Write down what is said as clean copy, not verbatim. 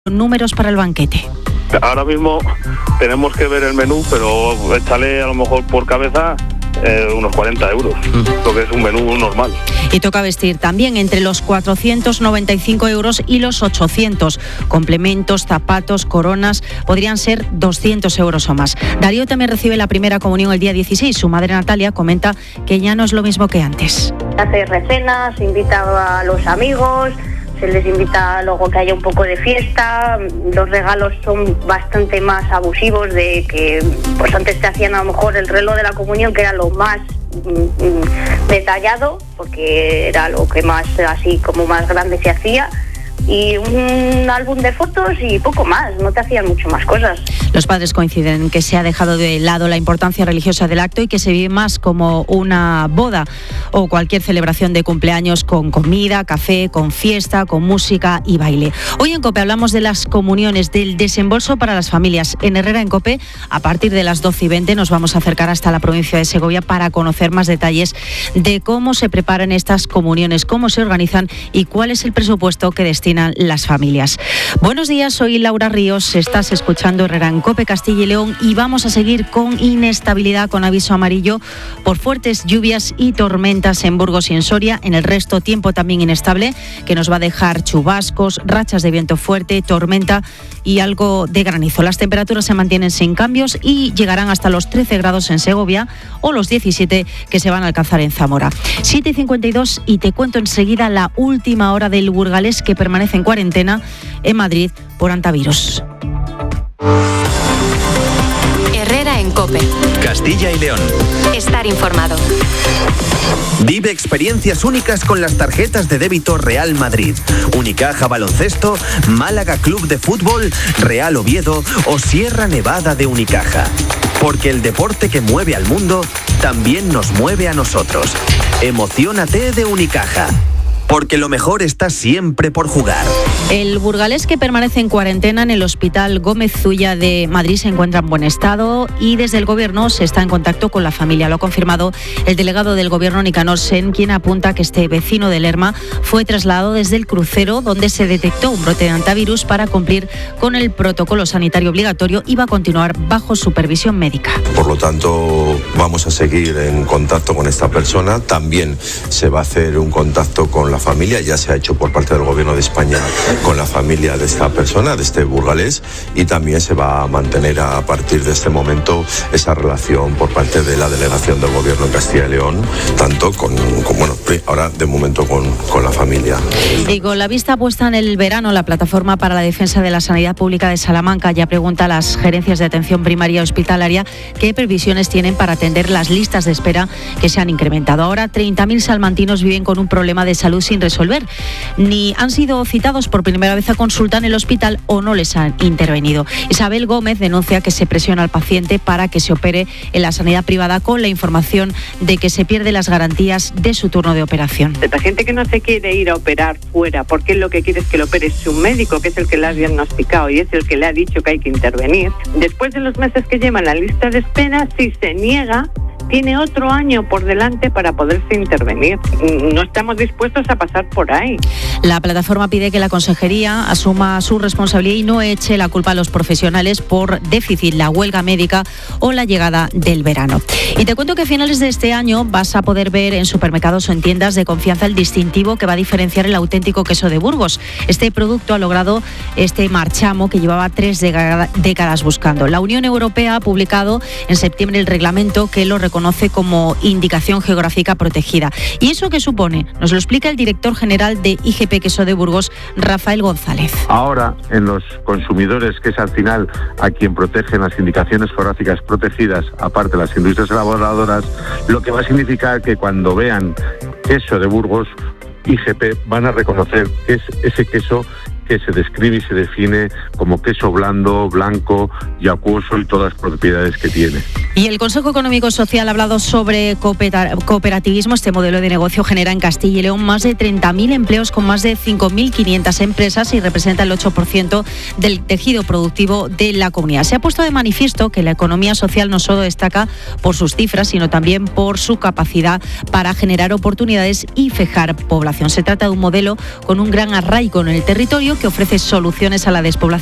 Números para el banquete. Ahora mismo tenemos que ver el menú, pero échale a lo mejor por cabeza unos 40 euros, lo que es un menú normal. Y toca vestir también entre los 495 euros y los 800. Complementos, zapatos, coronas, podrían ser 200 euros o más. Darío también recibe la primera comunión el día 16. Su madre Natalia comenta que ya no es lo mismo que antes. Hace recenas, invita a los amigos, se les invita luego que haya un poco de fiesta. Los regalos son bastante más abusivos de que pues antes te hacían a lo mejor el reloj de la comunión, que era lo más detallado, porque era lo que más así como más grande se hacía, y un álbum de fotos y poco más, no te hacían mucho más cosas. Los padres coinciden en que se ha dejado de lado la importancia religiosa del acto y que se vive más como una boda o cualquier celebración de cumpleaños con comida, café, con fiesta, con música y baile. Hoy en COPE hablamos de las comuniones, del desembolso para las familias. En Herrera en COPE, a partir de las 12:20 nos vamos a acercar hasta la provincia de Segovia para conocer más detalles de cómo se preparan estas comuniones, cómo se organizan y cuál es el presupuesto que destinan las familias. Buenos días, soy Laura Ríos, estás escuchando Herrera en COPE Castilla y León y vamos a seguir con inestabilidad, con aviso amarillo por fuertes lluvias y tormentas en Burgos y en Soria. En el resto, tiempo también inestable que nos va a dejar chubascos, rachas de viento fuerte, tormenta y algo de granizo. Las temperaturas se mantienen sin cambios y llegarán hasta los 13 grados en Segovia o los 17 que se van a alcanzar en Zamora. 7:52 y te cuento enseguida la última hora del burgalés que permanece en cuarentena en Madrid por antivirus. Herrera en COPE. Castilla y León. Estar informado. Vive experiencias únicas con las tarjetas de débito Real Madrid, Unicaja Baloncesto, Málaga Club de Fútbol, Real Oviedo o Sierra Nevada de Unicaja. Porque el deporte que mueve al mundo también nos mueve a nosotros. Emociónate de Unicaja. Porque lo mejor está siempre por jugar. El burgalés que permanece en cuarentena en el Hospital Gómez Zulla de Madrid se encuentra en buen estado y desde el Gobierno se está en contacto con la familia. Lo ha confirmado el delegado del Gobierno, Nicanor Sen, quien apunta que este vecino de Lerma fue trasladado desde el crucero donde se detectó un brote de antivirus para cumplir con el protocolo sanitario obligatorio y va a continuar bajo supervisión médica. Por lo tanto, vamos a seguir en contacto con esta persona. También se va a hacer un contacto con la familia, ya se ha hecho por parte del Gobierno de España con la familia de esta persona, de este burgalés, y también se va a mantener a partir de este momento esa relación por parte de la delegación del Gobierno en Castilla y León, tanto con ahora de momento con la familia. Y con la vista puesta en el verano, la Plataforma para la Defensa de la Sanidad Pública de Salamanca ya pregunta a las gerencias de atención primaria hospitalaria qué previsiones tienen para atender las listas de espera que se han incrementado. Ahora 30.000 salmantinos viven con un problema de salud sin resolver. Ni han sido citados por primera vez a consulta en el hospital o no les han intervenido. Isabel Gómez denuncia que se presiona al paciente para que se opere en la sanidad privada con la información de que se pierden las garantías de su turno de operación. El paciente que no se quiere ir a operar fuera porque lo que quiere es que lo opere su médico, que es el que le ha diagnosticado y es el que le ha dicho que hay que intervenir. Después de los meses que lleva en la lista de espera, si se niega, tiene otro año por delante para poderse intervenir. No estamos dispuestos a pasar por ahí. La plataforma pide que la Consejería asuma su responsabilidad y no eche la culpa a los profesionales por déficit, la huelga médica o la llegada del verano. Y te cuento que a finales de este año vas a poder ver en supermercados o en tiendas de confianza el distintivo que va a diferenciar el auténtico queso de Burgos. Este producto ha logrado este marchamo que llevaba 3 décadas buscando. La Unión Europea ha publicado en septiembre el reglamento que lo reconoce como indicación geográfica protegida. ¿Y eso qué supone? Nos lo explica el director general de IGP Queso de Burgos, Rafael González. Ahora, en los consumidores, que es al final a quien protegen las indicaciones geográficas protegidas, aparte de las industrias elaboradoras, lo que va a significar que cuando vean queso de Burgos, IGP van a reconocer que es ese queso que se describe y se define como queso blando, blanco y acuoso y todas las propiedades que tiene. Y el Consejo Económico y Social ha hablado sobre cooperativismo. Este modelo de negocio genera en Castilla y León más de 30.000 empleos con más de 5.500 empresas y representa el 8% del tejido productivo de la comunidad. Se ha puesto de manifiesto que la economía social no solo destaca por sus cifras, sino también por su capacidad para generar oportunidades y fijar población. Se trata de un modelo con un gran arraigo en el territorio que ofrece soluciones a la despoblación